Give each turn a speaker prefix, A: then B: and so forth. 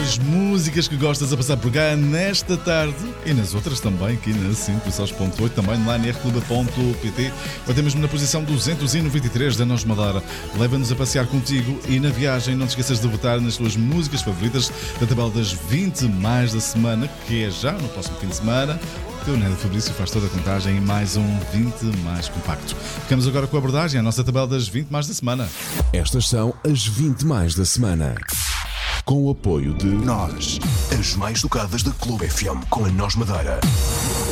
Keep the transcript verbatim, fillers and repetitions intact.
A: das músicas que gostas a passar por cá nesta tarde e nas outras também, aqui na cinco sete ponto oito, também lá em r clube ponto p t. Batemos-me na posição duzentos e noventa e três da Nós Madeira. Leva-nos a passear contigo e na viagem não te esqueças de votar nas tuas músicas favoritas da tabela das vinte mais da semana, que é já no próximo fim de semana. O Nédio Fabrício faz toda a contagem em mais um vinte mais compacto. Ficamos agora com a abordagem, a nossa tabela das vinte mais da semana.
B: Estas são as vinte mais da semana. Com o apoio de
C: Nós, as mais tocadas da Clube F M, com a Nós Madeira.